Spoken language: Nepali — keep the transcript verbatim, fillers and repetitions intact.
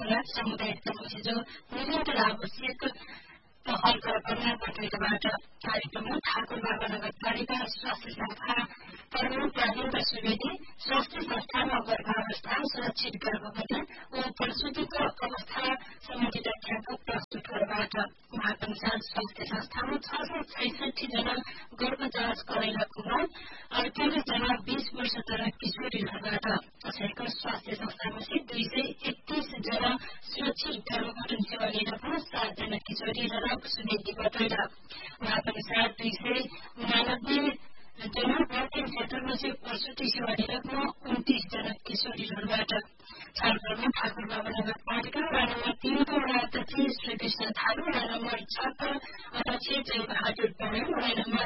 संवाद सामुदायिक समूह जो निरन्तर आवश्यक पहल गर्न पत्रिकाबाट कार्यक्रममा ठाकुर बाबा नगरपालिका स्वास्थ्य शाखा प्रमुख राजेन्द्र सुवेदी स्वास्थ्य संस्थामा गर्भावस्था सुरक्षित गर्भवती ओ प्रसुतिको अवस्था सम्बन्धी तथ्याङ्क प्रस्तुत गर्नबाट उहाँअनुसार स्वास्थ्य संस्थामा छ सय छैसठी जना गर्भ जाँच गराइरहेको अडचालिस जना बीस वर्ष तल किशोरीहरूबाट कसैको स्वास्थ्य संस्थामा दुई सय एकतीस जना सुरक्षित गर्भवती सेवा लिएर सात जना किशोरी र सुवेदी बताएर उहाँको अनुसार दुई सय उनानब्बे जना वर्किङ क्षेत्रमा चाहिँ प्रसुति सेवा लिएर उन्तीस जना किशोरीहरूबाट छलफलमा ठाकुर बाबा नगरपालिका वडा नम्बर तीनको वडा अध्यक्ष श्री कृष्ण थारू वडा नम्बर छका अध्यक्ष जय बहादुर पौडेल वडा नम्बर